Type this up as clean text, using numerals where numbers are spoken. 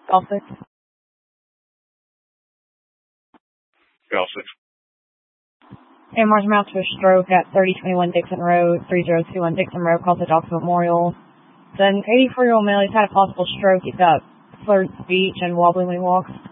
Call 6. Call 6. And Marshall Mounts for stroke at 3021 Dixon Road, 3021 Dixon Road, calls the Doctor Memorial. It's an 84-year-old male. He's had a possible stroke. He's got slurred speech and wobbly when he walks.